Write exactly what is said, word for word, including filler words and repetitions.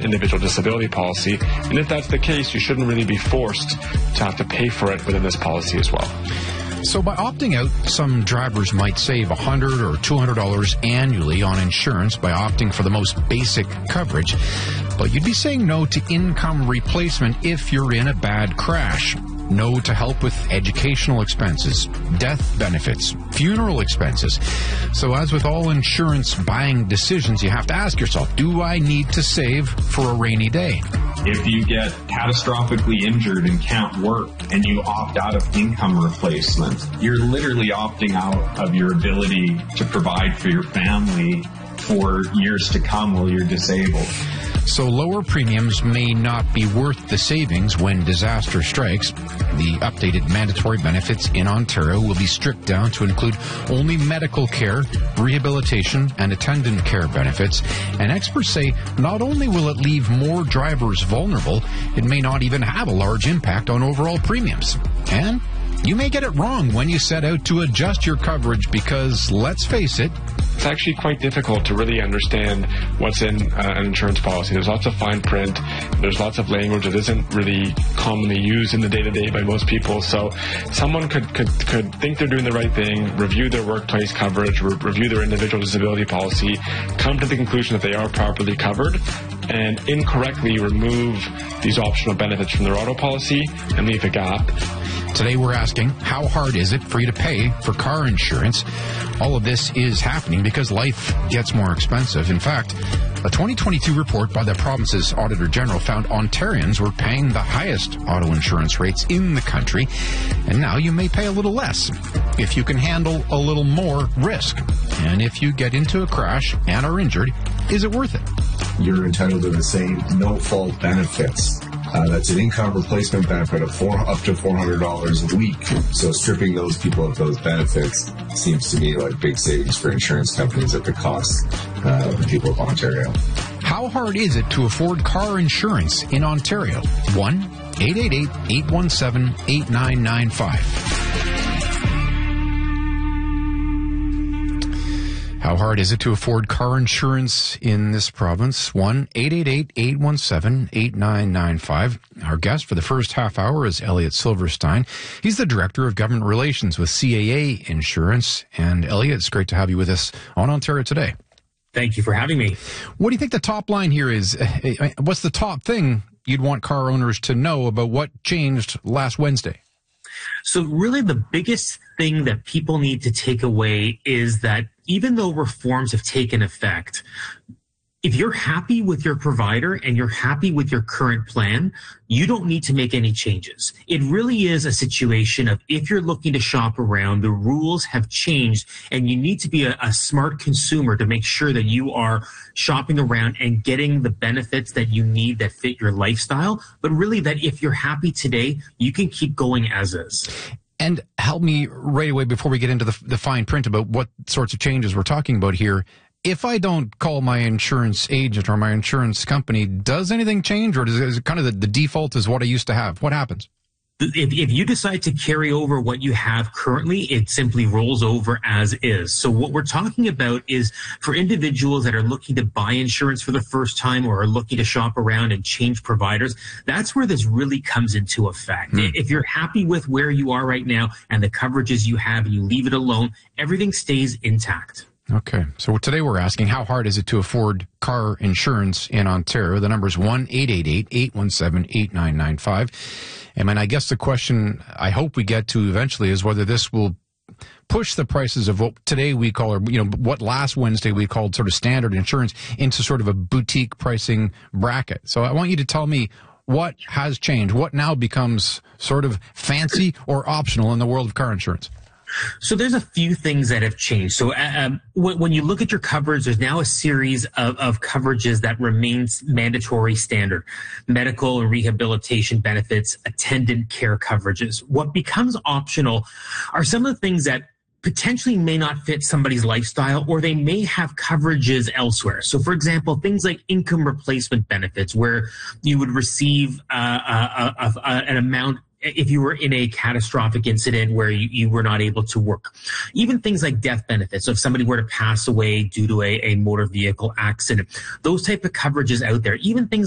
individual disability policy. And if that's the case, you shouldn't really be forced to have to pay for it within this policy as well. So by opting out, some drivers might save one hundred dollars or two hundred dollars annually on insurance by opting for the most basic coverage. But you'd be saying no to income replacement if you're in a bad crash. No to help with educational expenses, death benefits, funeral expenses. So as with all insurance buying decisions, you have to ask yourself, do I need to save for a rainy day? If you get catastrophically injured and can't work and you opt out of income replacement, you're literally opting out of your ability to provide for your family for years to come while you're disabled. So lower premiums may not be worth the savings when disaster strikes. The updated mandatory benefits in Ontario will be stripped down to include only medical care, rehabilitation, and attendant care benefits. And experts say not only will it leave more drivers vulnerable, it may not even have a large impact on overall premiums. And you may get it wrong when you set out to adjust your coverage because, let's face it, it's actually quite difficult to really understand what's in uh, an insurance policy. There's lots of fine print. There's lots of language that isn't really commonly used in the day-to-day by most people. So someone could, could, could think they're doing the right thing, review their workplace coverage, re- review their individual disability policy, come to the conclusion that they are properly covered, and incorrectly remove these optional benefits from their auto policy and leave a gap. Today we're asking, how hard is it for you to pay for car insurance? All of this is happening because life gets more expensive. In fact, a twenty twenty-two report by the province's Auditor General found Ontarians were paying the highest auto insurance rates in the country, and now you may pay a little less if you can handle a little more risk. And if you get into a crash and are injured, is it worth it? You're entitled to the same no-fault benefits. Uh, that's an income replacement benefit of four, up to four hundred dollars a week. So stripping those people of those benefits seems to me like big savings for insurance companies at the cost uh, of the people of Ontario. How hard is it to afford car insurance in Ontario? one eight eight eight, eight one seven, eight nine nine five. How hard is it to afford car insurance in this province? one eight eight eight, eight one seven, eight nine nine five. Our guest for the first half hour is Elliot Silverstein. He's the Director of Government Relations with C A A Insurance. And Elliot, it's great to have you with us on Ontario Today. Thank you for having me. What do you think the top line here is? What's the top thing you'd want car owners to know about what changed last Wednesday? So really the biggest thing that people need to take away is that even though reforms have taken effect, if you're happy with your provider and you're happy with your current plan, you don't need to make any changes. It really is a situation of if you're looking to shop around, the rules have changed and you need to be a, a smart consumer to make sure that you are shopping around and getting the benefits that you need that fit your lifestyle. But really that if you're happy today, you can keep going as is. And help me right away before we get into the, the fine print about what sorts of changes we're talking about here. If I don't call my insurance agent or my insurance company, does anything change, or does, is it kind of the, the default is what I used to have? What happens? If, if you decide to carry over what you have currently, it simply rolls over as is. So what we're talking about is for individuals that are looking to buy insurance for the first time or are looking to shop around and change providers, that's where this really comes into effect. Mm. If you're happy with where you are right now and the coverages you have and you leave it alone, everything stays intact. Okay. So today we're asking, how hard is it to afford car insurance in Ontario? The number is one eight eight eight, eight one seven, eight nine nine five. And I guess the question I hope we get to eventually is whether this will push the prices of what today we call, or, you know, what last Wednesday we called sort of standard insurance into sort of a boutique pricing bracket. So I want you to tell me what has changed, what now becomes sort of fancy or optional in the world of car insurance. So there's a few things that have changed. So um, when, when you look at your coverage, there's now a series of, of coverages that remains mandatory standard. Medical and rehabilitation benefits, attendant care coverages. What becomes optional are some of the things that potentially may not fit somebody's lifestyle, or they may have coverages elsewhere. So for example, things like income replacement benefits, where you would receive uh, a, a, a, an amount if you were in a catastrophic incident where you, you were not able to work. Even things like death benefits. So if somebody were to pass away due to a, a motor vehicle accident, those type of coverages out there. Even things